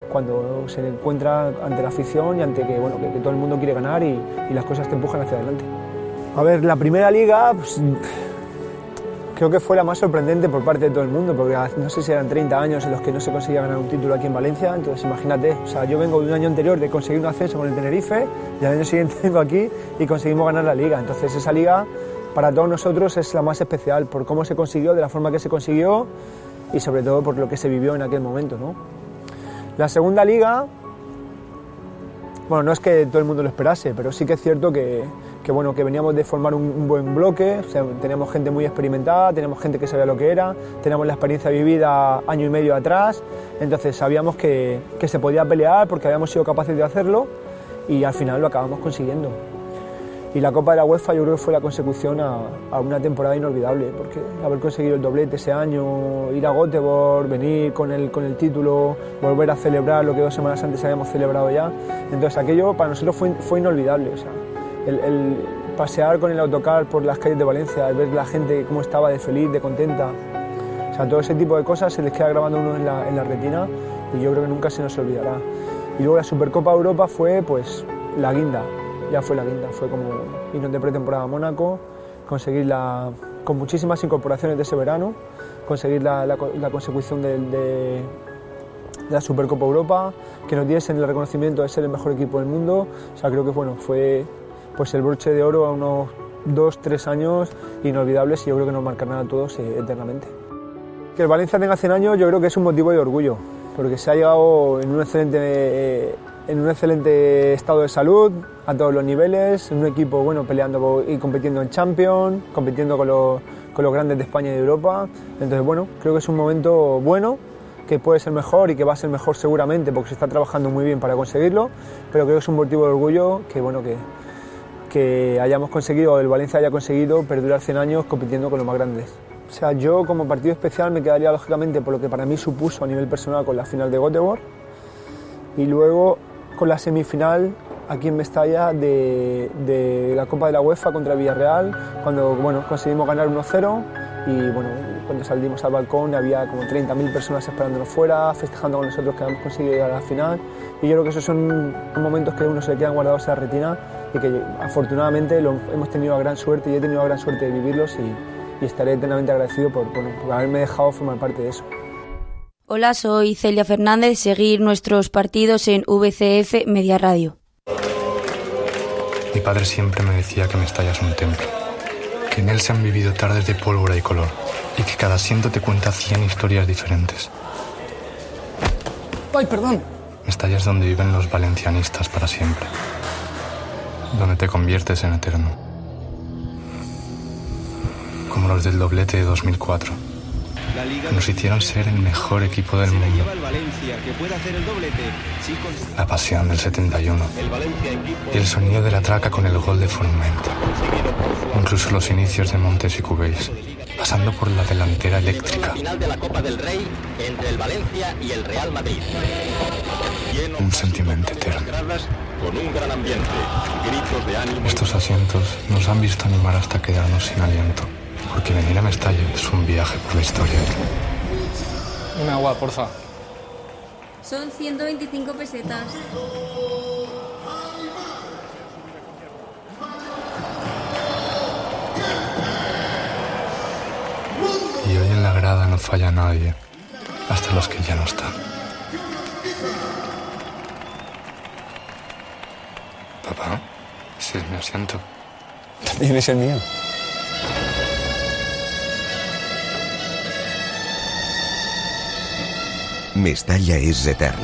cuando se encuentra ante la afición y ante que todo el mundo quiere ganar y las cosas te empujan hacia adelante. A ver, la primera liga pues, creo que fue la más sorprendente por parte de todo el mundo, porque no sé si eran 30 años en los que no se conseguía ganar un título aquí en Valencia, entonces imagínate, o sea, yo vengo de un año anterior de conseguir un ascenso con el Tenerife y al año siguiente vengo aquí y conseguimos ganar la liga, entonces esa liga para todos nosotros es la más especial por cómo se consiguió, de la forma que se consiguió y sobre todo por lo que se vivió en aquel momento, ¿no? La segunda liga, bueno, no es que todo el mundo lo esperase, pero sí que es cierto que veníamos de formar un buen bloque, o sea, teníamos gente muy experimentada, teníamos gente que sabía lo que era, teníamos la experiencia vivida año y medio atrás, entonces sabíamos que se podía pelear porque habíamos sido capaces de hacerlo y al final lo acabamos consiguiendo. Y la Copa de la UEFA yo creo que fue la consecución a una temporada inolvidable, porque haber conseguido el doblete ese año, ir a Göteborg, venir con el título, volver a celebrar lo que 2 semanas antes habíamos celebrado ya, entonces aquello para nosotros fue inolvidable, o sea, el pasear con el autocar por las calles de Valencia, el ver la gente cómo estaba de feliz, de contenta, o sea, todo ese tipo de cosas se les queda grabando a uno en la retina y yo creo que nunca se nos olvidará. Y luego la Supercopa de Europa fue pues la guinda. Ya fue la guinda, fue como irnos de pretemporada a Mónaco, conseguirla con muchísimas incorporaciones de ese verano, conseguir la consecución de la Supercopa Europa, que nos diesen el reconocimiento de ser el mejor equipo del mundo, o sea, creo que fue pues el broche de oro a unos 2-3 años inolvidables y yo creo que nos marcarán a todos eternamente. Que el Valencia tenga 100 años yo creo que es un motivo de orgullo, porque se ha llegado en un excelente estado de salud, a todos los niveles, en un equipo bueno peleando y compitiendo en Champions, compitiendo con los grandes de España y de Europa. Entonces bueno, creo que es un momento bueno, que puede ser mejor y que va a ser mejor seguramente porque se está trabajando muy bien para conseguirlo, pero creo que es un motivo de orgullo que hayamos conseguido, el Valencia haya conseguido perdurar 100 años compitiendo con los más grandes. O sea, yo como partido especial me quedaría lógicamente por lo que para mí supuso a nivel personal con la final de Göteborg y luego con la semifinal aquí en Mestalla de la Copa de la UEFA contra Villarreal, cuando conseguimos ganar 1-0 y cuando salimos al balcón había como 30.000 personas esperándonos fuera, festejando con nosotros que habíamos conseguido llegar a la final y yo creo que esos son momentos que a uno se le quedan guardados en la retina y que afortunadamente hemos tenido la gran suerte y he tenido la gran suerte de vivirlos y estaré eternamente agradecido por haberme dejado formar parte de eso. Hola, soy Celia Fernández, seguir nuestros partidos en VCF Media Radio. Mi padre siempre me decía que Mestalla es un templo, que en él se han vivido tardes de pólvora y color, y que cada asiento te cuenta 100 historias diferentes. ¡Ay, perdón! Mestalla es donde viven los valencianistas para siempre, donde te conviertes en eterno, como los del doblete de 2004. Nos hicieron ser el mejor equipo del mundo. La pasión del 71 y el sonido de la traca con el gol de Forment. Incluso los inicios de Montes y Cubells, pasando por la delantera eléctrica. Un sentimiento eterno. Estos asientos nos han visto animar hasta quedarnos sin aliento. Porque venir a Mestalla es un viaje por la historia. Un agua, porfa. Son 125 pesetas. Y hoy en la grada no falla nadie, hasta los que ya no están. Papá, ese es mi asiento. También es el mío. Mestalla es eterno.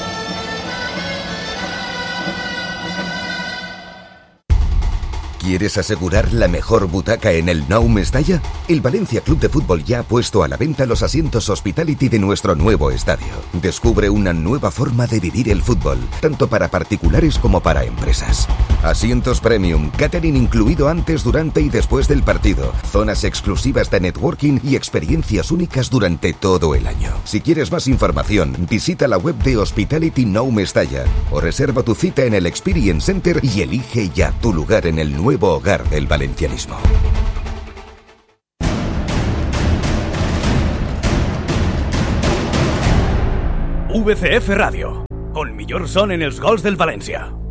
¿Quieres asegurar la mejor butaca en el Nou Mestalla? El Valencia Club de Fútbol ya ha puesto a la venta los asientos Hospitality de nuestro nuevo estadio. Descubre una nueva forma de vivir el fútbol, tanto para particulares como para empresas. Asientos premium, catering incluido antes, durante y después del partido, zonas exclusivas de networking y experiencias únicas durante todo el año. Si quieres más información, visita la web de Hospitality Nou Mestalla o reserva tu cita en el Experience Center y elige ya tu lugar en el nuevo hogar del valencianismo. VCF Radio. on millor sonen els gols del València.